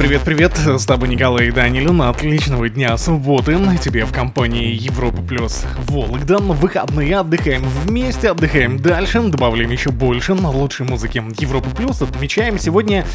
привет, с тобой Николай Данилин. Отличного дня субботы тебе в компании Европа Плюс Вологда. Выходные, отдыхаем вместе, отдыхаем дальше, добавляем еще больше лучшей музыки Европа Плюс. Отмечаем сегодня